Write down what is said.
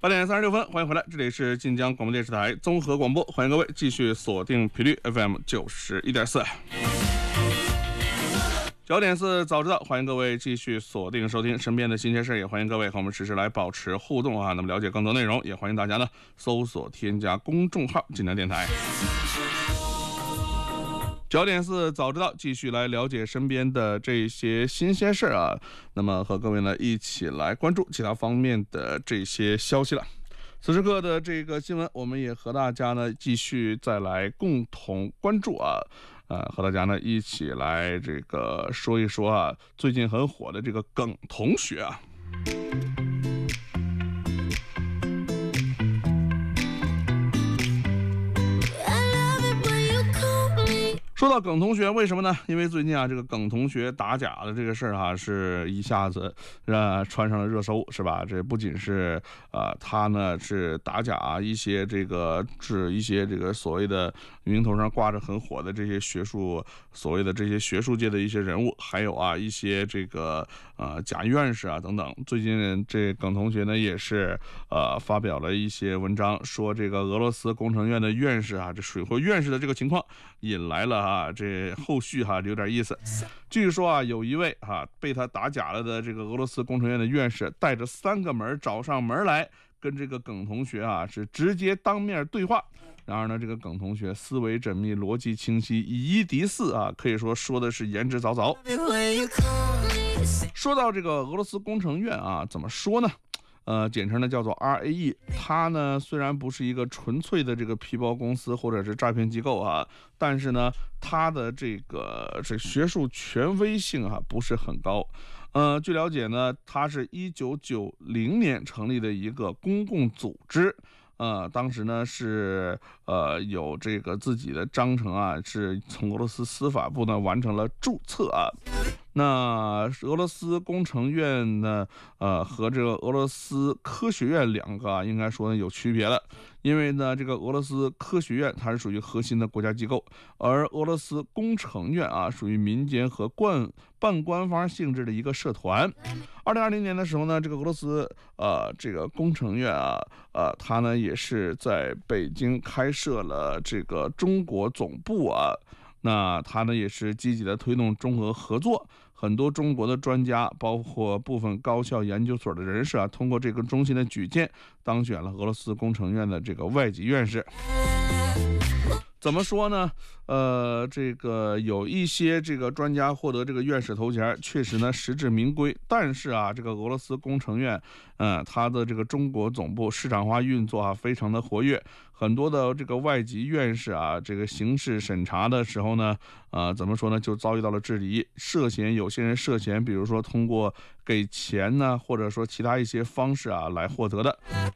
8点36分，欢迎回来，这里是晋江广播电视台综合广播，欢迎各位继续锁定频率 FM 91.4。9.4早知道，欢迎各位继续锁定收听身边的新鲜事，也欢迎各位和我们实时来保持互动啊。那么了解更多内容，也欢迎大家呢搜索添加公众号晋江电台。9.4早知道，继续来了解身边的这些新鲜事啊。那么和各位呢一起来关注其他方面的这些消息了。此时刻的这个新闻，我们也和大家呢继续再来共同关注啊。和大家呢一起来这个说一说啊，最近很火的这个耿同学啊。说到耿同学，为什么呢？因为最近啊，这个耿同学打假的这个事儿哈，是一下子穿上了热搜，是吧？这不仅是他呢是打假一些这个所谓的名头上挂着很火的这些所谓的这些学术界的一些人物，还有啊一些这个假院士啊等等。最近这耿同学呢也是发表了一些文章，说这个俄罗斯工程院的院士啊，这水货院士的这个情况引来了这后续有点意思。据说啊，有一位被他打假了的这个俄罗斯工程院的院士，带着3个门找上门来，跟这个耿同学是直接当面对话。然而呢，这个耿同学思维缜密，逻辑清晰，以一敌4可以说的是言之凿凿。说到这个俄罗斯工程院怎么说呢？简称呢叫做 RAE。 它呢虽然不是一个纯粹的这个皮包公司或者是诈骗机构但是呢它的这学术权威性不是很高。据了解呢，它是1990年成立的一个公共组织。当时呢是有这个自己的章程是从俄罗斯司法部呢完成了注册那俄罗斯工程院呢和这个俄罗斯科学院两个应该说呢有区别了。因为呢这个俄罗斯科学院它是属于核心的国家机构，而俄罗斯工程院属于民间和半官方性质的一个社团。2020年的时候呢，这个俄罗斯这个工程院它呢也是在北京开设了这个中国总部那他呢也是积极的推动中俄合作，很多中国的专家，包括部分高校研究所的人士通过这个中心的举荐，当选了俄罗斯工程院的这个外籍院士。怎么说呢？这个有一些这个专家获得这个院士头衔，确实呢实至名归。但是这个俄罗斯工程院，它的这个中国总部市场化运作非常的活跃，很多的这个外籍院士这个形式审查的时候呢，怎么说呢，就遭遇到了质疑，有些人涉嫌，比如说通过给钱呢，或者说其他一些方式来获得的。